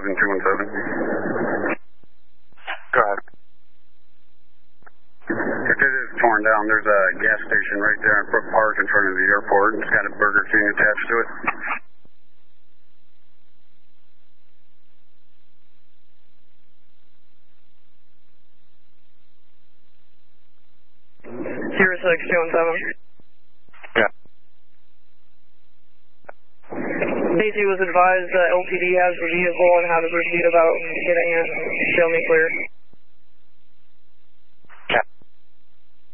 217. Go ahead. If it is torn down, there's a gas station right there in Brook Park in front of the airport. It's got a Burger King attached to it. Sierra 617. Yeah. Daisy was advised that LTD has the vehicle and how to proceed about getting it. Show me clear.